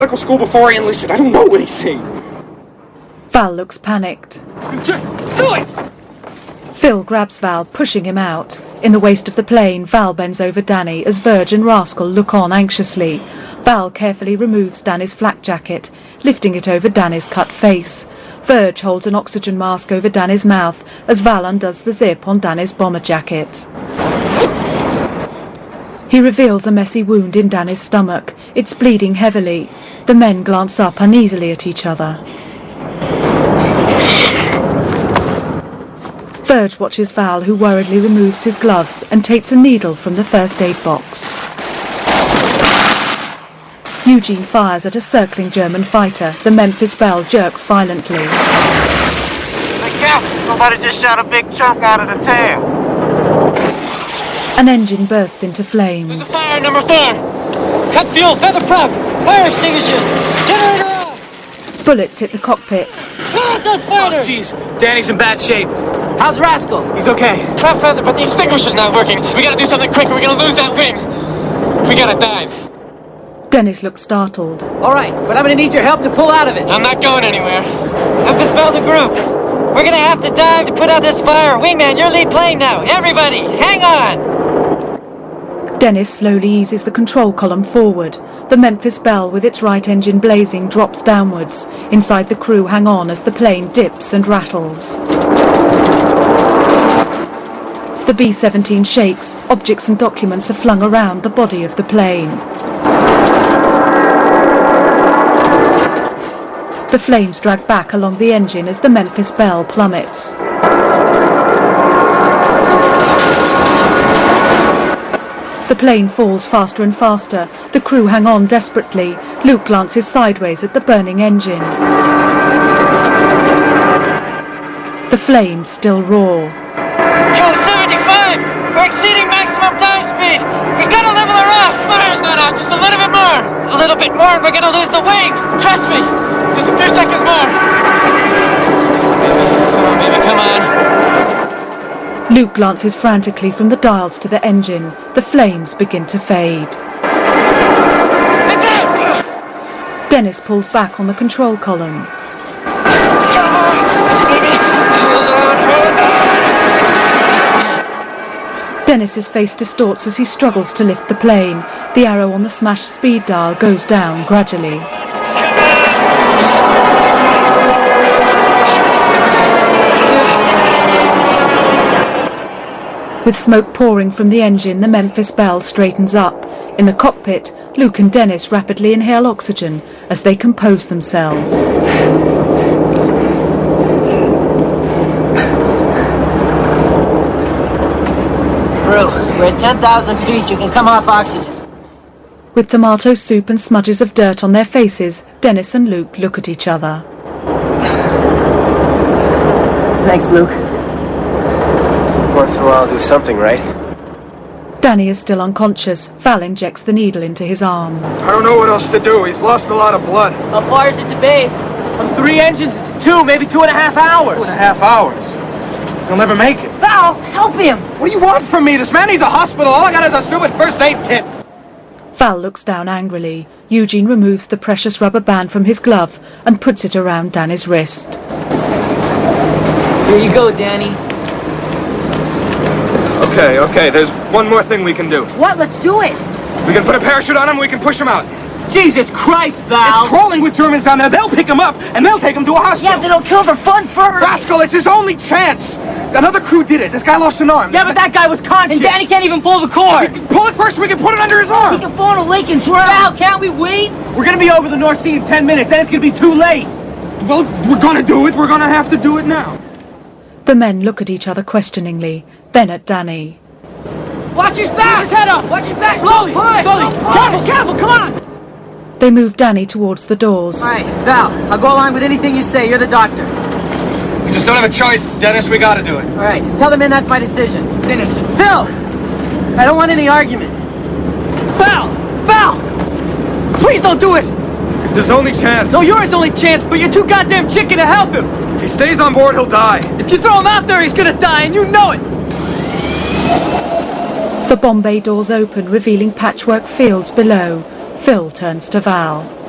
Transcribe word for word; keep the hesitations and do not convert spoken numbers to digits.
medical school before I enlisted. I don't know anything. Val looks panicked. Just do it! Phil grabs Val, pushing him out. In the waist of the plane, Val bends over Danny as Verge and Rascal look on anxiously. Val carefully removes Danny's flak jacket, lifting it over Danny's cut face. Verge holds an oxygen mask over Danny's mouth as Val undoes the zip on Danny's bomber jacket. He reveals a messy wound in Danny's stomach. It's bleeding heavily. The men glance up uneasily at each other. Verge watches Val, who worriedly removes his gloves and takes a needle from the first aid box. Eugene fires at a circling German fighter. The Memphis Belle jerks violently. Hey, Captain, somebody just shot a big chunk out of the tail. An engine bursts into flames. Fire number four! Cut fuel, feather prop, fire extinguishers, generator off! Bullets hit the cockpit. Ah, those fighters! Oh, jeez. Danny's in bad shape. How's Rascal? He's okay. Prop feather, but the extinguisher's not working. We gotta do something quick or we're gonna lose that wing. We gotta dive. Dennis looks startled. All right, but I'm gonna need your help to pull out of it. I'm not going anywhere. Memphis Belle, the group. We're gonna have to dive to put out this fire. Wingman, your lead plane now. Everybody, hang on! Dennis slowly eases the control column forward. The Memphis Belle, with its right engine blazing, drops downwards. Inside, the crew hang on as the plane dips and rattles. The B seventeen shakes. Objects and documents are flung around the body of the plane. The flames drag back along the engine as the Memphis Belle plummets. The plane falls faster and faster. The crew hang on desperately. Luke glances sideways at the burning engine. The flames still roar. Joe, seventy-five! We're exceeding maximum dive speed! We gotta level her off! Fire's not out, just a little bit more! A little bit more and we're gonna lose the wing! Trust me! Just a few seconds more! Come on, baby, come on! Luke glances frantically from the dials to the engine. The flames begin to fade. It's out! Dennis pulls back on the control column. Come on, baby! Hold on, hold on! Dennis's face distorts as he struggles to lift the plane. The arrow on the smashed speed dial goes down gradually. With smoke pouring from the engine, the Memphis Belle straightens up. In the cockpit, Luke and Dennis rapidly inhale oxygen as they compose themselves. Crew, we're at ten thousand feet. You can come off oxygen. With tomato soup and smudges of dirt on their faces, Dennis and Luke look at each other. Thanks, Luke. Once in a while, do something, right? Danny is still unconscious. Val injects the needle into his arm. I don't know what else to do. He's lost a lot of blood. How far is it to base? From three engines, it's two, maybe two and a half hours. Two and a half hours. He'll never make it. Val, help him! What do you want from me? This man needs a hospital. All I got is a stupid first aid kit. Val looks down angrily. Eugene removes the precious rubber band from his glove and puts it around Danny's wrist. Here you go, Danny. Okay, okay, there's one more thing we can do. What? Let's do it! We can put a parachute on him, we can push him out. Jesus Christ, Val! It's crawling with Germans down there. They'll pick him up, and they'll take him to a hospital. Yeah, they don't kill for fun first! Rascal, it's his only chance. Another crew did it. This guy lost an arm. Yeah, but that guy was conscious! And Danny can't even pull the cord! We can pull it first, we can put it under his He arm. can fall in a lake and drown! Val, can't we wait? We're gonna be over the North Sea in ten minutes, then it's gonna be too late. Well, we're gonna do it. We're gonna have to do it now. The men look at each other questioningly, then at Danny. Watch his back! His head up! Watch his back! Slowly! Slowly! Slowly. Careful! Careful! Come on! They move Danny towards the doors. All right, Val, I'll go along with anything you say. You're the doctor. We just don't have a choice, Dennis. We gotta do it. All right, tell the men that's my decision. Dennis. Phil! I don't want any argument. Val! Val! Please don't do it! It's his only chance. No, you're his only chance, but you're too goddamn chicken to help him! If he stays on board, he'll die. If you throw him out there, he's gonna die, and you know it! The bomb bay doors open, revealing patchwork fields below. Phil turns to Val.